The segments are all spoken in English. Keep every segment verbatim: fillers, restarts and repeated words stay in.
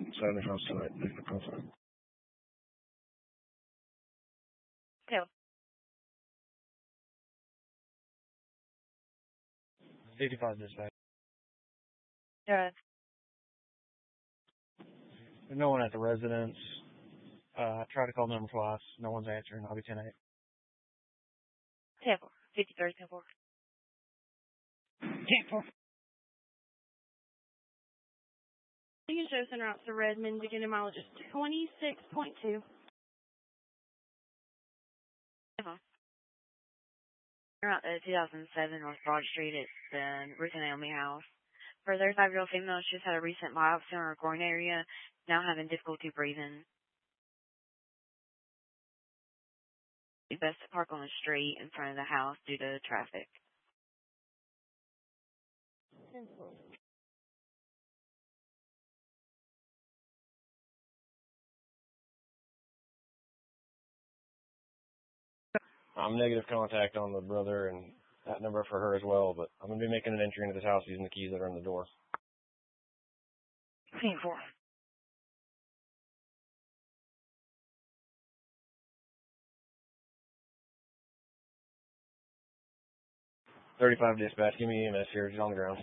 seventy house tonight. Make the call. Yeah. eighty-five dispatch. Yeah. There's no one at the residence. Uh, I tried to call the number twice. No one's answering. I'll be ten eight. ten four. fifty-three, ten four. ten four. You can show center out to Redmond, beginning mileage is twenty-six point two. You're out at two thousand seven North Broad Street at the Ruth and Naomi house. For a thirty-five-year-old female, she just had a recent biopsy on her groin area, now having difficulty breathing. It's best to park on the street in front of the house due to traffic. I'm negative contact on the brother and that number for her as well, but I'm going to be making an entry into this house using the keys that are in the door. ten four. thirty-five dispatch. Give me E M S here. She's on the ground.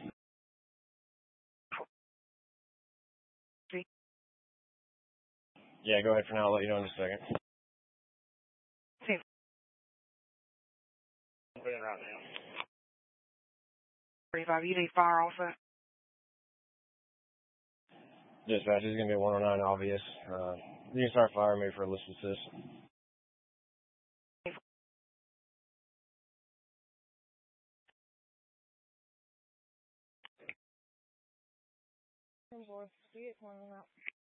Three. Yeah, go ahead for now. I'll let you know in just a second. ten Put it right now. thirty-five, you need fire also? Dispatch is going to be a one oh nine obvious. Uh, you can start firing me for a list assist. ten four. You get one out.